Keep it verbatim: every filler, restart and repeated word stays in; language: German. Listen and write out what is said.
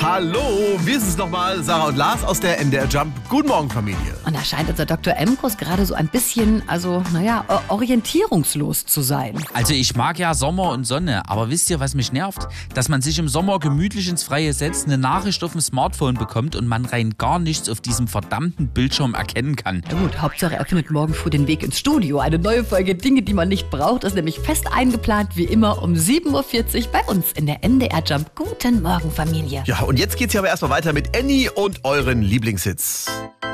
Hallo, wir sind es nochmal, Sarah und Lars aus der M D R Jump. Guten Morgen, Familie. Und da scheint unser Doktor Emkus gerade so ein bisschen, also, naja, orientierungslos zu sein. Also ich mag ja Sommer und Sonne, aber wisst ihr, was mich nervt? Dass man sich im Sommer gemütlich ins Freie setzt, eine Nachricht auf dem Smartphone bekommt und man rein gar nichts auf diesem verdammten Bildschirm erkennen kann. Na gut, Hauptsache er findet morgen früh den Weg ins Studio. Eine neue Folge Dinge, die man nicht braucht, ist nämlich fest eingeplant, wie immer um sieben Uhr vierzig bei uns in der M D R Jump. Guten Morgen, Familie. Ja, und jetzt geht's hier aber erstmal weiter mit Annie und euren Lieblingshits.